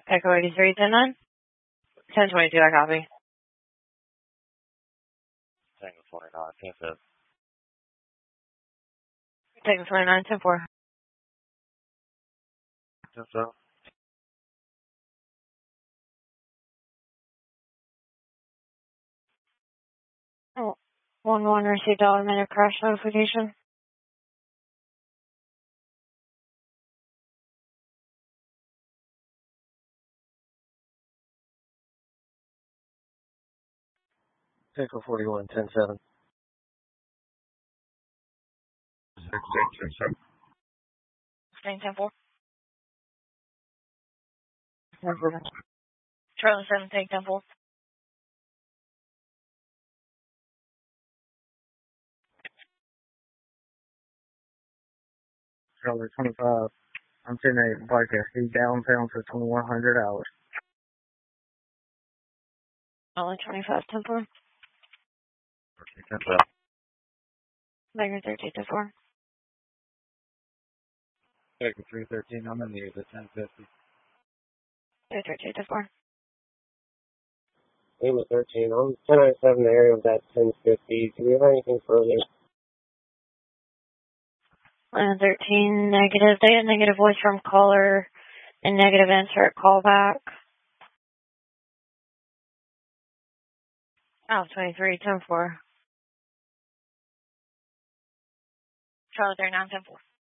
Echo 83, 10-9. 1022, I copy. Tango 29, 10-5. Tango 29, 10-4. 10-7. Oh, 1-1 received automated crash notification. Echo 41, 10-7. 10-7. 10-4. 10-4. Charlie 7, take 10-4. Charlie 25. I'm 10-8 Bike SD downtown for 2100 hours. Charlie 25, 10-4. 10-7. Tiger 13, 10-4. Tango 313, I'm in the 10-50. Tiger 13, 10-4. Lima 13, I'm 1097 in the area of that 1050. Do we have anything further? 13, negative. They had negative voice from caller and negative answer at callback. Oh, 23, 10-4. Charlie 39, 10-4.